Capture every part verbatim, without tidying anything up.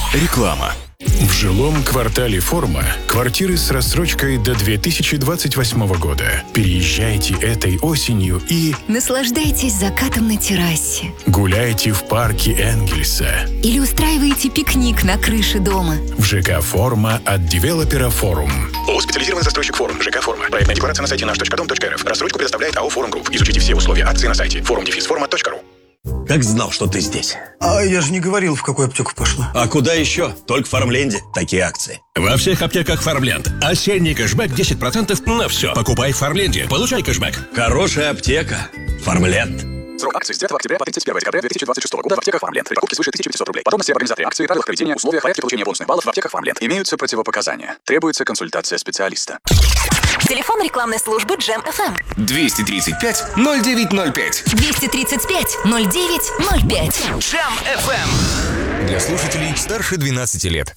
Реклама. В жилом квартале «Форма» квартиры с рассрочкой до две тысячи двадцать восьмого года. Переезжайте этой осенью и... наслаждайтесь закатом на террасе. Гуляйте в парке Энгельса. Или устраиваете пикник на крыше дома. В ЖК «Форма» от девелопера «Форум». ООО «Специализированный застройщик Форум». ЖК «Форма». Проектная декларация на сайте наш точка дом точка эр эф. Рассрочку предоставляет АО «Форум Групп». Изучите все условия акции на сайте форум дефис форма точка ру. Как знал, что ты здесь. А я же не говорил, в какую аптеку пошла. А куда еще? Только в Фармленде такие акции. Во всех аптеках Фармленд. Осенний кэшбэк десять процентов на все. Покупай в Фармленде, получай кэшбэк. Хорошая аптека. Фармленд. Срок акции с девятого октября по тридцать первое декабря две тысячи двадцать шестого года в аптеках Фармленд. При покупке свыше тысяча пятисот рублей. Подробности об организаторе акции, правилах проведения, условиях, порядке получения бонусных баллов в аптеках Фармленд. Имеются противопоказания. Требуется консультация специалиста. Телефон рекламной службы Джем эф эм. двести тридцать пять ноль девять ноль пять. двести тридцать пять ноль девять ноль пять. Джем эф эм. Для слушателей старше двенадцати лет.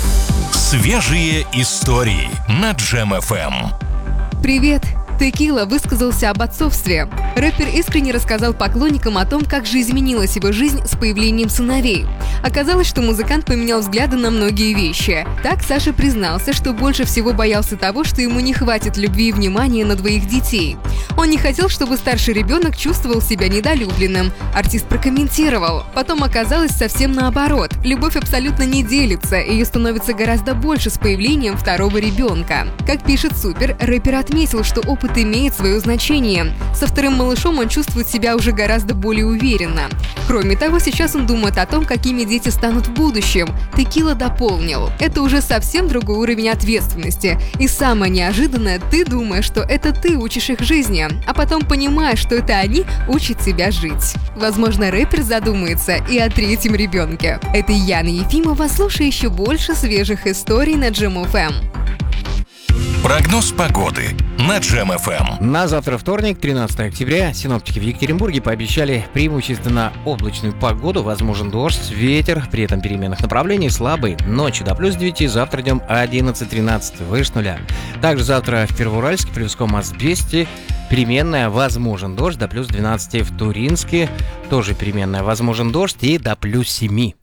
Свежие истории на Джем эф эм. Привет! Текила высказался об отцовстве. Рэпер искренне рассказал поклонникам о том, как же изменилась его жизнь с появлением сыновей. Оказалось, что музыкант поменял взгляды на многие вещи. Так Саша признался, что больше всего боялся того, что ему не хватит любви и внимания на двоих детей. Он не хотел, чтобы старший ребенок чувствовал себя недолюбленным. Артист прокомментировал. Потом оказалось совсем наоборот. Любовь абсолютно не делится, ее становится гораздо больше с появлением второго ребенка. Как пишет Супер, рэпер отметил, что опыт имеет свое значение. Со вторым малышом он чувствует себя уже гораздо более уверенно. Кроме того, сейчас он думает о том, какими дети станут в будущем. Текила дополнил. Это уже совсем другой уровень ответственности. И самое неожиданное, ты думаешь, что это ты учишь их жизни, а потом понимаешь, что это они учат тебя жить. Возможно, рэпер задумается и о третьем ребенке. Это Яна Ефимова. Слушай еще больше свежих историй на Джем эф эм. Прогноз погоды на Джем эф эм. На завтра, вторник, тринадцатого октября, синоптики в Екатеринбурге пообещали преимущественно облачную погоду, возможен дождь, ветер, при этом переменных направлений слабый, ночью до плюс девяти, завтра днем одиннадцать-тринадцать, выше нуля. Также завтра в Первоуральске, Плевском, Асбесте переменная, возможен дождь, до плюс двенадцати, в Туринске тоже переменная, возможен дождь и до плюс семи.